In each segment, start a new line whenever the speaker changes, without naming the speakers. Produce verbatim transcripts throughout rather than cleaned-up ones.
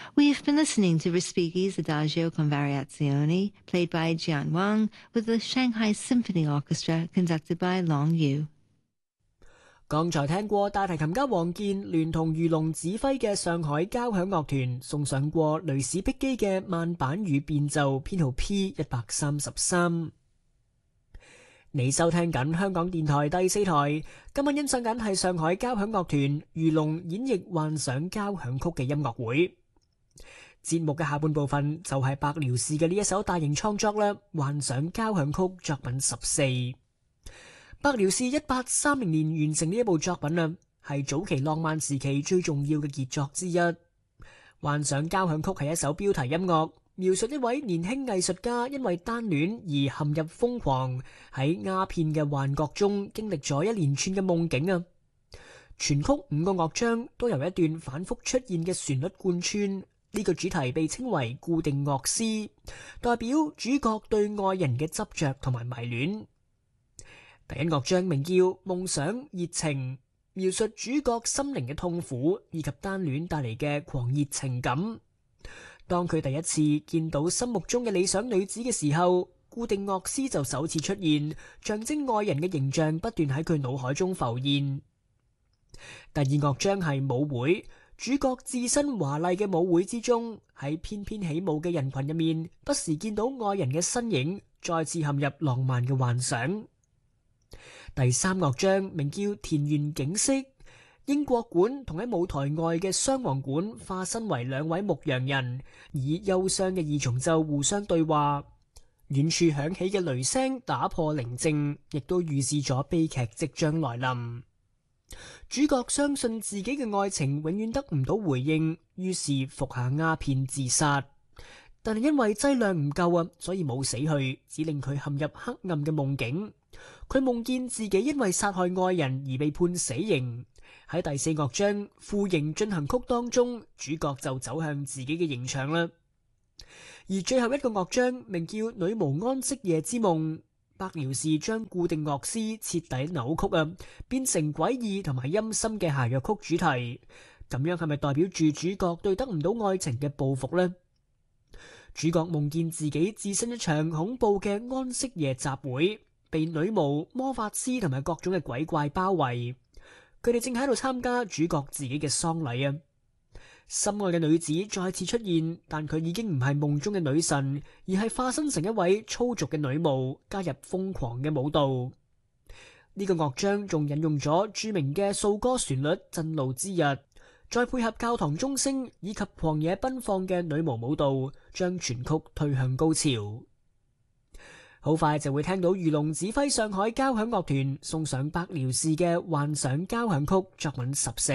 We've been listening to Respighi's Adagio con Variazioni, played by Jian Wang, with the Shanghai Symphony Orchestra, conducted by Long Yu.
剛才聽過大提琴家黃健聯同魚龍指揮嘅上海交響樂團送上過雷史碧基嘅慢板與變奏編號 P 一百三十三。你收聽緊香港電台第四台，今晚欣賞緊係上海交響樂團魚龍演繹幻想交響曲嘅音樂會。節目嘅下半部分就係白遼士嘅呢一首大型創作啦，幻想交響曲作品十四。白遼士一八三零年完成呢一部作品啊，係早期浪漫時期最重要嘅傑作之一。幻想交響曲係一首標題音樂，描述一位年輕藝術家因為單戀而陷入瘋狂，喺鴉片嘅幻覺中經歷咗一連串嘅夢境啊。全曲五個樂章都由一段反覆出現嘅旋律貫穿，呢個主題被稱為固定樂詩，代表主角對愛人嘅執着同埋迷戀。第一樂章名叫夢想熱情，描述主角心靈嘅痛苦以及單戀帶嚟嘅狂熱情感。當佢第一次見到心目中嘅理想女子嘅時候，固定樂詩就首次出現，象徵愛人嘅形象不斷喺佢腦海中浮現。第二樂章係舞會，主角置身華麗嘅舞會之中，喺翩翩起舞嘅人群入面，不時見到愛人嘅身影，再次陷入浪漫嘅幻想。第三樂章名叫田園景色，英國館同喺舞台外嘅雙簧管化身為兩位牧羊人，以憂傷嘅二重奏互相對話。遠處響起嘅雷聲打破寧靜，亦都預示咗悲劇即將來臨。主角相信自己嘅愛情永遠得唔到回應，於是服下鴉片自殺，但係因為劑量唔夠啊，所以冇死去，只令佢陷入黑暗嘅夢境。佢夢見自己因為殺害愛人而被判死刑。喺第四樂章《負刑進行曲》當中，主角就走向自己嘅刑場啦。而最後一個樂章名叫《女巫安息夜之夢》，白遼士將固定樂詩徹底扭曲啊，變成詭異同埋陰森嘅諧謔曲主題。咁樣係咪代表住主角對得唔到愛情嘅報復呢？主角夢見自己置身一場恐怖嘅安息夜集會，被女巫、魔法師同埋各種嘅鬼怪包圍，佢哋正喺度參加主角自己嘅喪禮啊！心愛嘅女子再次出現，但佢已經唔係夢中嘅女神，而係化身成一位粗俗嘅女巫，加入瘋狂嘅舞蹈。呢個樂章仲引用咗著名嘅素歌旋律《震怒之日》，再配合教堂鐘聲以及狂野奔放嘅女巫舞蹈，將全曲推向高潮。好快就會聽到魚龍指揮上海交響樂團送上白遼士嘅幻想交響曲作品十四。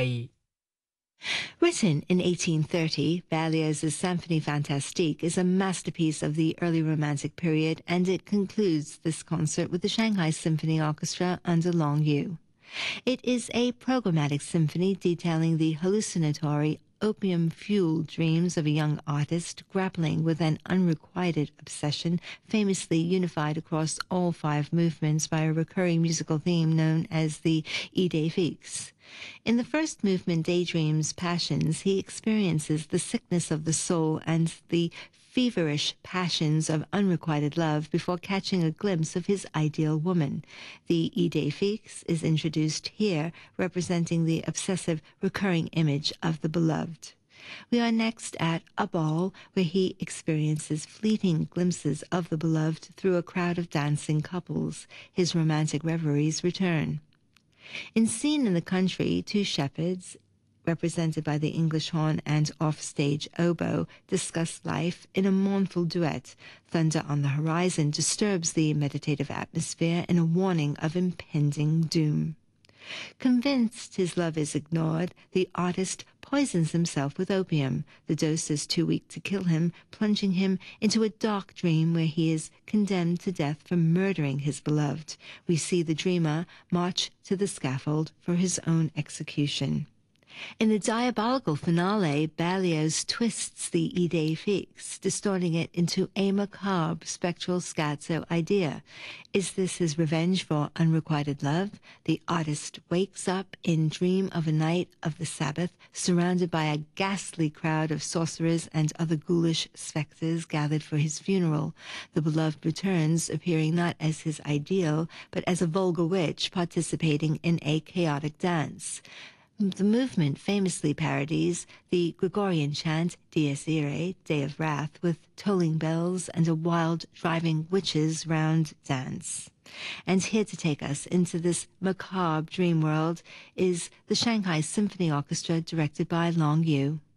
Written in eighteen thirty, Berlioz's Symphonie Fantastique is a masterpiece of the early Romantic period, and it concludes this concert with the Shanghai Symphony Orchestra under Long Yu. It is a programmatic symphony detailing the hallucinatory, opium-fueled dreams of a young artist grappling with an unrequited obsession famously unified across all five movements by a recurring musical theme known as the Idée fixe. In the first movement, Daydream's Passions, he experiences the sickness of the soul and the feverish passions of unrequited love before catching a glimpse of his ideal woman. The Idée fixe is introduced here, representing the obsessive recurring image of the beloved. We are next at A Ball, where he experiences fleeting glimpses of the beloved through a crowd of dancing couples. His romantic reveries return. In Scene in the Country, two shepherds, represented by the English horn and offstage oboe, discuss life in a mournful duet. Thunder on the horizon disturbs the meditative atmosphere in a warning of impending doom. Convinced his love is ignored, the artist poisons himself with opium. The dose is too weak to kill him, plunging him into a dark dream where he is condemned to death for murdering his beloved. We see the dreamer march to the scaffold for his own execution. In the diabolical finale, Berlioz twists the idée fixe, distorting it into a macabre spectral scherzo idea. Is this his revenge for unrequited love? The artist wakes up in dream of a night of the Sabbath, surrounded by a ghastly crowd of sorcerers and other ghoulish spectres gathered for his funeral. The beloved returns, appearing not as his ideal, but as a vulgar witch participating in a chaotic dance. The movement famously parodies the Gregorian chant Dies Irae, Day of Wrath, with tolling bells and a wild driving witches round dance. And here to take us into this macabre dream world is the Shanghai Symphony Orchestra, directed by Long Yu.